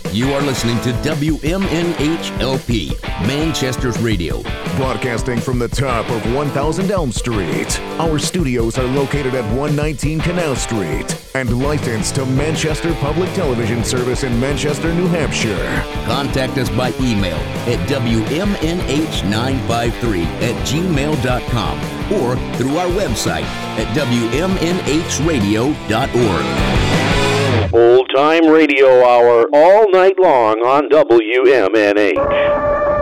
You are listening to WMNHLP, Manchester's radio. Broadcasting from the top of 1000 Elm Street. Our studios are located at 119 Canal Street and licensed to Manchester Public Television Service in Manchester, New Hampshire. Contact us by email at WMNH953@gmail.com or through our website at WMNHradio.org. Old Time Radio Hour all night long on WMNH.